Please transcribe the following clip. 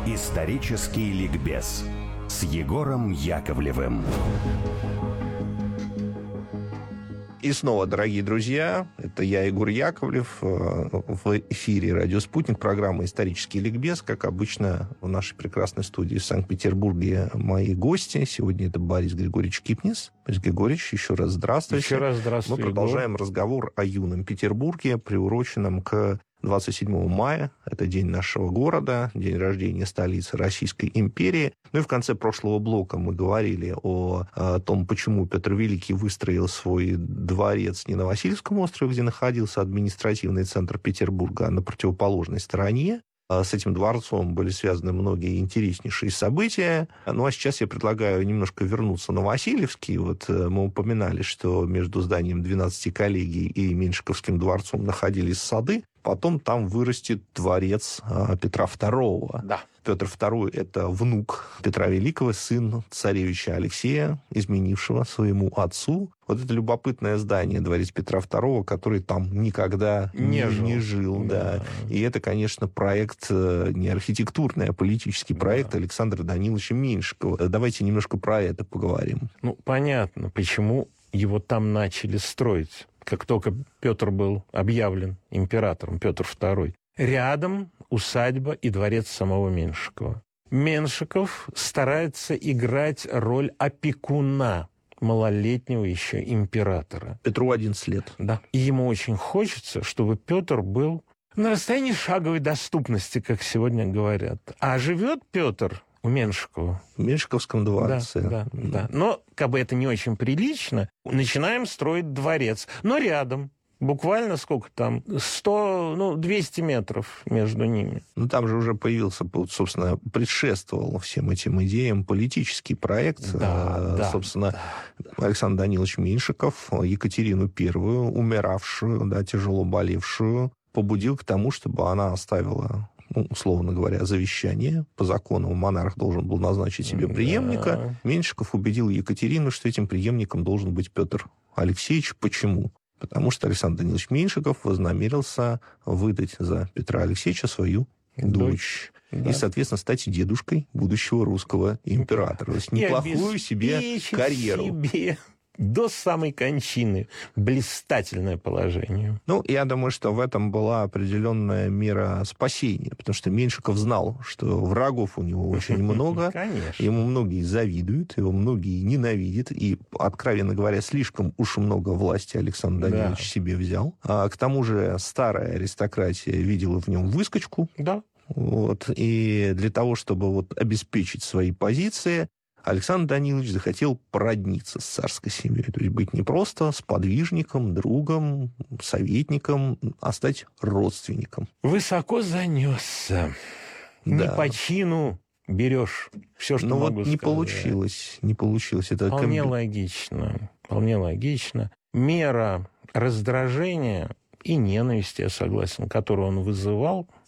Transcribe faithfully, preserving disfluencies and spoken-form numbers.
Исторический ликбез с Егором Яковлевым. И снова, дорогие друзья, это я, Егор Яковлев, в эфире «Радио Спутник», программа «Исторический ликбез». Как обычно, в нашей прекрасной студии в Санкт-Петербурге мои гости. Сегодня это Борис Григорьевич Кипнис. Борис Григорьевич, еще раз здравствуйте. Еще раз здравствуйте. Мы продолжаем Егор. разговор о юном Петербурге, приуроченном к двадцать седьмому мая. Это день нашего города, день рождения столицы Российской империи. Ну и в конце прошлого блока мы говорили о, о том, почему Петр Великий выстроил свой дворец не на Васильевском острове, где находился административный центр Петербурга, а на противоположной стороне. С этим дворцом были связаны многие интереснейшие события. Ну, а сейчас я предлагаю немножко вернуться на Васильевский. Вот мы упоминали, что между зданием двенадцати коллегий и Меньшиковским дворцом находились сады. Потом там вырастет дворец Петра Второго. Да. Петр Второй – это внук Петра Великого, сын царевича Алексея, изменившего своему отцу. Вот это любопытное здание, дворец Петра Второго, который там никогда не, не жил. Не жил да. Да. И это, конечно, проект не архитектурный, а политический проект да. Александра Даниловича Меньшикова. Давайте немножко про это поговорим. Ну, понятно, почему его там начали строить. Как только Петр был объявлен императором, Петр Второй. Рядом усадьба и дворец самого Меньшикова. Меньшиков старается играть роль опекуна малолетнего еще императора. Петру одиннадцать лет. Да. И ему очень хочется, чтобы Петр был на расстоянии шаговой доступности, как сегодня говорят. А живет Петр у Меньшикова. В Меньшиковском дворце. Да, да, да. Но, как бы это не очень прилично, начинаем строить дворец. Но рядом. Буквально сколько там? сто, ну, двести метров между ними. Ну, там же уже появился, собственно, предшествовал всем этим идеям политический проект. Да, да, собственно, да. Александр Данилович Меньшиков Екатерину Первую, умиравшую, да, тяжело болевшую, побудил к тому, чтобы она оставила, ну, условно говоря, завещание. По закону монарх должен был назначить себе преемника. Да. Меньшиков убедил Екатерину, что этим преемником должен быть Петр Алексеевич. Почему? Потому что Александр Данилович Меньшиков вознамерился выдать за Петра Алексеевича свою дочь. дочь. Да. И, соответственно, стать дедушкой будущего русского императора. То есть неплохую себе карьеру. Себе. До самой кончины. Блистательное положение. Ну, я думаю, что в этом была определенная мера спасения, потому что Меньшиков знал, что врагов у него очень много. Конечно. Ему многие завидуют, его многие ненавидят, и, откровенно говоря, слишком уж много власти Александр Данилович да. себе взял. А к тому же старая аристократия видела в нем выскочку. Да. Вот, и для того, чтобы вот обеспечить свои позиции, Александр Данилович захотел породниться с царской семьей. То есть быть не просто сподвижником, другом, советником, а стать родственником. Высоко занесся. Да. Не по чину берешь все, что Но могу вот сказать. не получилось. Не получилось. Это вполне комби... логично. Вполне логично. Мера раздражения и ненависти, я согласен, которую он вызывал,